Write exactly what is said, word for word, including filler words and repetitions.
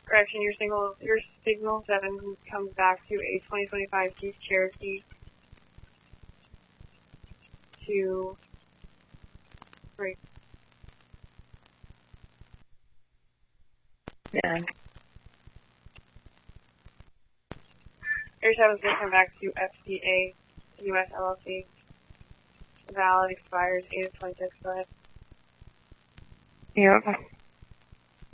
Correction, your signal, your signal seven comes back to a twenty twenty-five Jeep Cherokee to break. Yeah. Air seven is going to come back to F C A U S L L C. Valid expires eight of twenty-six. Go ahead. Yep.